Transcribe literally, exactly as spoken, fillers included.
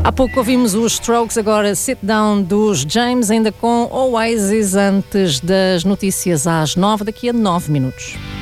Há pouco ouvimos os Strokes, agora Sit Down dos James, ainda com Oasis antes das notícias às nove, daqui a nove minutos.